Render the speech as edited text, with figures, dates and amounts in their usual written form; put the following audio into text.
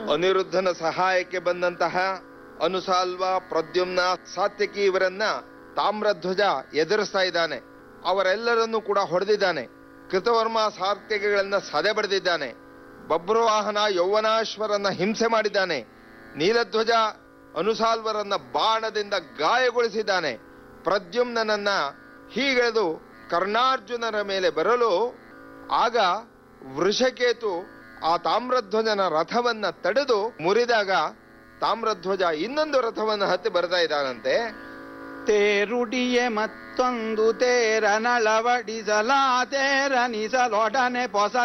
ಅನಿರುದ್ಧನ ಸಹಾಯಕ್ಕೆ ಬಂದಂತಹ ಅನುಸಾಲ್ವ, ಪ್ರದ್ಯುಮ್ನ, ಸಾತ್ಯಕಿ ಇವರನ್ನ ತಾಮ್ರಧ್ವಜ ಎದುರಿಸ್ತಾ ಇದ್ದಾನೆ. ಅವರೆಲ್ಲರನ್ನೂ ಕೂಡ ಹೊಡೆದಿದ್ದಾನೆ. ಕೃತವರ್ಮ ಸಾತ್ಯಕಿಗಳನ್ನ ಸದೆ ಬಡಿದಿದ್ದಾನೆ. ಬಭ್ರುವಾಹನ ಯೌವನಾಶ್ವರನ್ನ ಹಿಂಸೆ ಮಾಡಿದ್ದಾನೆ. ನೀಲಧ್ವಜ ಅನುಸಾಲ್ವರನ್ನ ಬಾಣದಿಂದ ಗಾಯಗೊಳಿಸಿದ್ದಾನೆ. ಪ್ರದ್ಯುಮ್ನನ್ನ ಹೀಗೆಳೆದು ಕರ್ಣಾರ್ಜುನರ ಮೇಲೆ ಬರಲು ಆಗ ವೃಷಕೇತು ಆ ತಾಮ್ರಧ್ವಜನ ರಥವನ್ನ ತಡೆದು ಮುರಿದಾಗ ತಾಮ್ರಧ್ವಜ ಇನ್ನೊಂದು ರಥವನ್ನು ಹತ್ತಿ ಬರ್ತಾ ಇದ್ದಾನಂತೆ. ತೇರುಡಿಯೆ ಮತ್ತೊಂದು ತೇರನಳವಡಿಸಲ ತೇರನಿಸಲೊಡನೆ ಪೊಸ